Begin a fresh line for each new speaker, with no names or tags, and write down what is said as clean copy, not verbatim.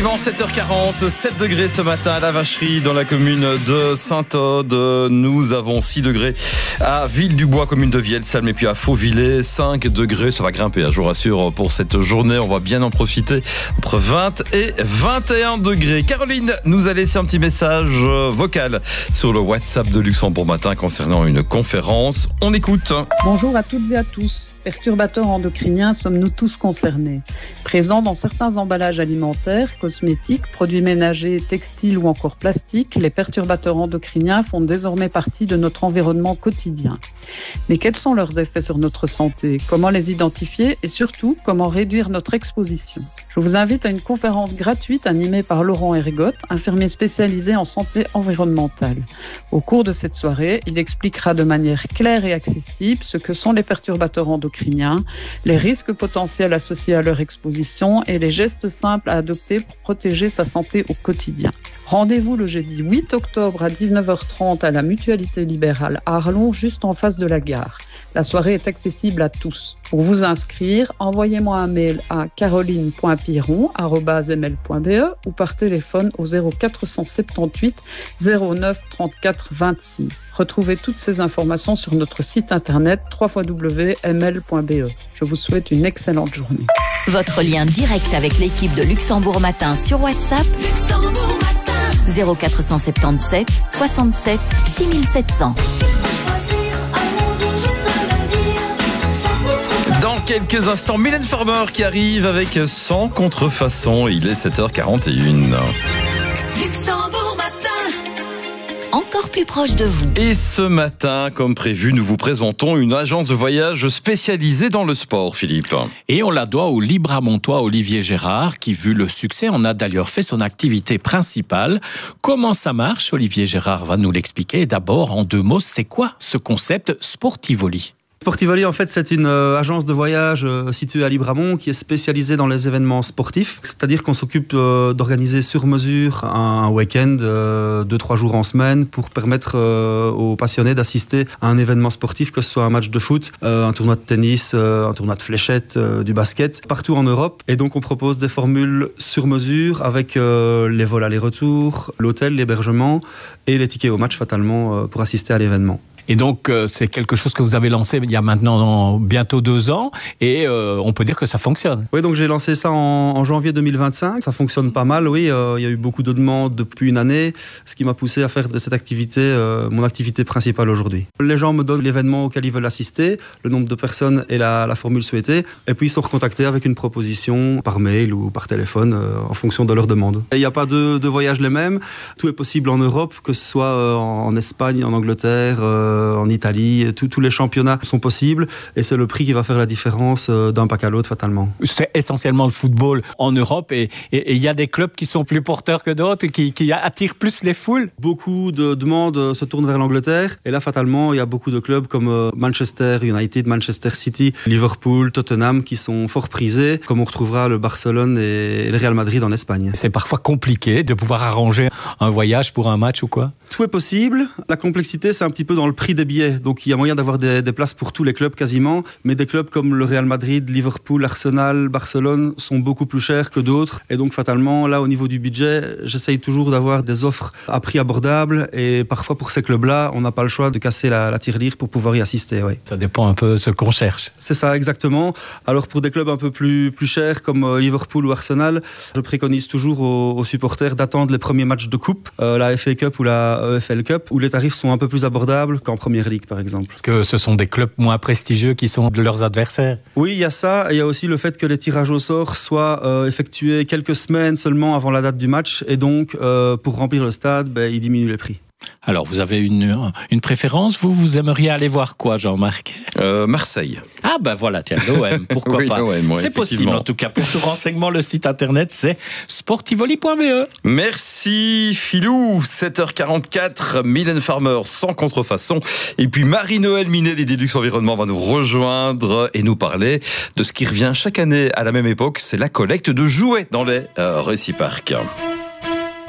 Effectivement, 7h40, 7 degrés ce matin à la Vacherie dans la commune de Saint-Aude. Nous avons 6 degrés à Ville-du-Bois, commune de Vielsalm, et puis à Fauvillers, 5 degrés. Ça va grimper, je vous rassure, pour cette journée. On va bien en profiter entre 20 et 21 degrés. Caroline nous a laissé un petit message vocal sur le WhatsApp de Luxembourg Matin concernant une conférence. On écoute.
Bonjour à toutes et à tous. Perturbateurs endocriniens, sommes-nous tous concernés? Présents dans certains emballages alimentaires, cosmétiques, produits ménagers, textiles ou encore plastiques, les perturbateurs endocriniens font désormais partie de notre environnement quotidien. Mais quels sont leurs effets sur notre santé? Comment les identifier et surtout, comment réduire notre exposition? Je vous invite à une conférence gratuite animée par Laurent Ergotte, infirmier spécialisé en santé environnementale. Au cours de cette soirée, il expliquera de manière claire et accessible ce que sont les perturbateurs endocriniens, les risques potentiels associés à leur exposition et les gestes simples à adopter pour protéger sa santé au quotidien. Rendez-vous le jeudi 8 octobre à 19h30 à la Mutualité Libérale à Arlon, juste en face de la gare. La soirée est accessible à tous. Pour vous inscrire, envoyez-moi un mail à caroline.piron@ml.be ou par téléphone au 0478 09 34 26. Retrouvez toutes ces informations sur notre site internet www.ml.be. Je vous souhaite une excellente journée.
Votre lien direct avec l'équipe de Luxembourg Matin sur WhatsApp. Luxembourg Matin 0477 67 6700.
Dans quelques instants, Mylène Farmer qui arrive avec Sans contrefaçon. Il est 7h41.
Luxembourg Matin, encore plus proche de vous.
Et ce matin, comme prévu, nous vous présentons une agence de voyage spécialisée dans le sport, Philippe.
Et on la doit au Libramontois Olivier Gérard, qui, vu le succès, en a d'ailleurs fait son activité principale. Comment ça marche? Olivier Gérard va nous l'expliquer. Et d'abord, en 2 mots, c'est quoi ce concept Sportivoli?
Sportivoli, en fait, c'est une agence de voyage située à Libramont qui est spécialisée dans les événements sportifs. C'est-à-dire qu'on s'occupe d'organiser sur mesure un week-end, 2-3 jours en semaine, pour permettre aux passionnés d'assister à un événement sportif, que ce soit un match de foot, un tournoi de tennis, un tournoi de fléchettes, du basket, partout en Europe. Et donc, on propose des formules sur mesure avec les vols aller-retour, l'hôtel, l'hébergement et les tickets au match, fatalement, pour assister à l'événement.
Et donc, c'est quelque chose que vous avez lancé il y a maintenant bientôt 2 ans, et on peut dire que ça fonctionne.
Oui, donc j'ai lancé ça en janvier 2025. Ça fonctionne pas mal, oui. Il y a eu beaucoup de demandes depuis une année, ce qui m'a poussé à faire de cette activité mon activité principale aujourd'hui. Les gens me donnent l'événement auquel ils veulent assister, le nombre de personnes et la formule souhaitée, et puis ils sont recontactés avec une proposition par mail ou par téléphone en fonction de leur demande. Il n'y a pas de voyages les mêmes. Tout est possible en Europe, que ce soit en Espagne, en Angleterre, en Italie, tous les championnats sont possibles et c'est le prix qui va faire la différence d'un pack à l'autre fatalement.
C'est essentiellement le football en Europe et il y a des clubs qui sont plus porteurs que d'autres, qui attirent plus les foules.
Beaucoup de demandes se tournent vers l'Angleterre et là fatalement il y a beaucoup de clubs comme Manchester United, Manchester City, Liverpool, Tottenham qui sont fort prisés, comme on retrouvera le Barcelone et le Real Madrid en Espagne.
C'est parfois compliqué de pouvoir arranger un voyage pour un match ou quoi?
Tout est possible. La complexité, c'est un petit peu dans le prix des billets. Donc, il y a moyen d'avoir des places pour tous les clubs quasiment. Mais des clubs comme le Real Madrid, Liverpool, Arsenal, Barcelone sont beaucoup plus chers que d'autres. Et donc, fatalement, là, au niveau du budget, j'essaye toujours d'avoir des offres à prix abordable. Et parfois, pour ces clubs-là, on n'a pas le choix de casser la tirelire pour pouvoir y assister. Oui.
Ça dépend un peu de ce qu'on cherche.
C'est ça, exactement. Alors, pour des clubs un peu plus chers comme Liverpool ou Arsenal, je préconise toujours aux supporters d'attendre les premiers matchs de coupe, la FA Cup ou la EFL Cup, où les tarifs sont un peu plus abordables qu'en Première Ligue, par exemple.
Parce que ce sont des clubs moins prestigieux qui sont de leurs adversaires.
Oui, il y a ça. Et il y a aussi le fait que les tirages au sort soient effectués quelques semaines seulement avant la date du match. Et donc, pour remplir le stade, ils diminuent les prix.
Alors, vous avez une préférence? Vous aimeriez aller voir quoi, Jean-Marc?
Marseille.
Ah ben voilà, tiens, l'OM, pourquoi
oui,
pas.
l'OM, ouais,
c'est possible en tout cas. Pour tout renseignement, le site internet c'est sportivoli.be.
Merci Philou, 7h44, Mylène Farmer sans contrefaçon. Et puis Marie-Noël Minet des Deluxe Environnement va nous rejoindre et nous parler de ce qui revient chaque année à la même époque, c'est la collecte de jouets dans les réciparcs.